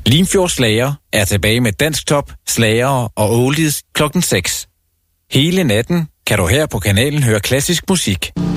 Limfjords Slager er tilbage med Dansktop, Slagere og Oldies klokken 6. Hele natten kan du her på kanalen høre klassisk musik.